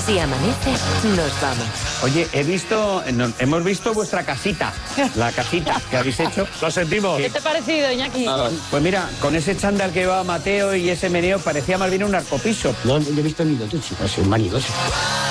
Si amanece, nos vamos. Oye, hemos visto vuestra casita, la casita que habéis hecho. Lo sentimos. ¿Qué te ha parecido, Iñaki? Pues mira, con ese chándal que llevaba Mateo y ese meneo parecía más bien un narcopiso. No he visto ni dos chicos, un marido.